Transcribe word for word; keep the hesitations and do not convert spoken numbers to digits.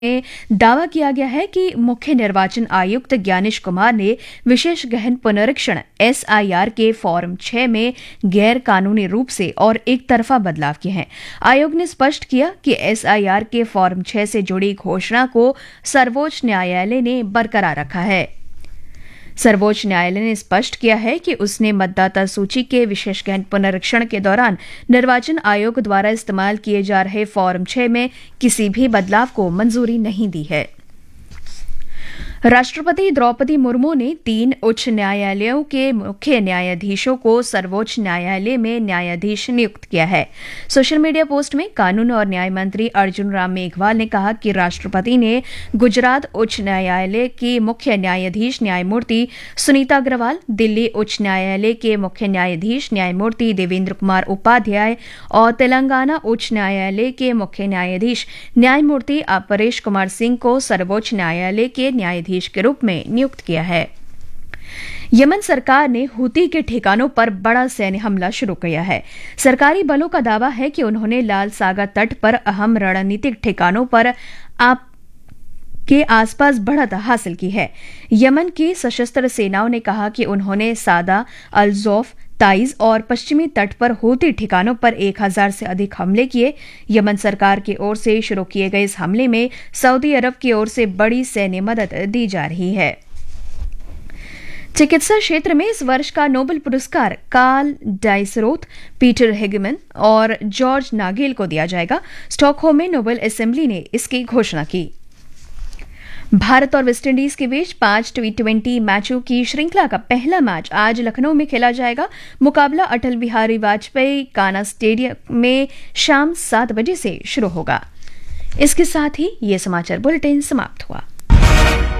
में दावा किया गया है कि मुख्य निर्वाचन आयुक्त ज्ञानेश कुमार ने विशेष गहन पुनरीक्षण एसआईआर के फॉर्म छह में गैर कानूनी रूप से और एक तरफा बदलाव किए हैं। आयोग ने स्पष्ट किया कि एसआईआर के फॉर्म छह से जुड़ी घोषणा को सर्वोच्च न्यायालय ने बरकरार रखा है। सर्वोच्च न्यायालय ने स्पष्ट किया है कि उसने मतदाता सूची के विशेष गहन पुनरीक्षण के दौरान निर्वाचन आयोग द्वारा इस्तेमाल किए जा रहे फॉर्म छह में किसी भी बदलाव को मंजूरी नहीं दी है। राष्ट्रपति द्रौपदी मुर्मू ने तीन उच्च न्यायालयों के मुख्य न्यायाधीशों को सर्वोच्च न्यायालय में न्यायाधीश नियुक्त किया है। सोशल मीडिया पोस्ट में कानून और न्याय मंत्री अर्जुन राम मेघवाल ने कहा कि राष्ट्रपति ने गुजरात उच्च न्यायालय की मुख्य न्यायाधीश न्यायमूर्ति सुनीता अग्रवाल, दिल्ली उच्च न्यायालय के मुख्य न्यायाधीश न्यायमूर्ति देवेंद्र कुमार उपाध्याय और तेलंगाना उच्च न्यायालय के मुख्य न्यायाधीश न्यायमूर्ति अपरेश कुमार सिंह को सर्वोच्च न्यायालय के न्यायाधीश के रूप में नियुक्त किया है। यमन सरकार ने हूती के ठिकानों पर बड़ा सैन्य हमला शुरू किया है। सरकारी बलों का दावा है कि उन्होंने लाल सागर तट पर अहम रणनीतिक ठिकानों पर आप के आसपास बढ़त हासिल की है। यमन की सशस्त्र सेनाओं ने कहा कि उन्होंने सादा, अल ज़ौफ, ताइज और पश्चिमी तट पर हूती ठिकानों पर एक हजार से अधिक हमले किए। यमन सरकार की ओर से शुरू किए गए इस हमले में सऊदी अरब की ओर से बड़ी सैन्य मदद दी जा रही है। चिकित्सा क्षेत्र में इस वर्ष का नोबेल पुरस्कार कार्ल डाइसरोथ, पीटर हेगमैन और जॉर्ज नागेल को दिया जाएगा। स्टॉकहोम में नोबेल असेंबली ने इसकी घोषणा की। भारत और वेस्टइंडीज के बीच पांच टी ट्वेंटी मैचों की श्रृंखला का पहला मैच आज लखनऊ में खेला जाएगा। मुकाबला अटल बिहारी वाजपेयी काना स्टेडियम में शाम सात बजे से शुरू होगा। इसके साथ ही ये समाचार बुलेटिन समाप्त हुआ।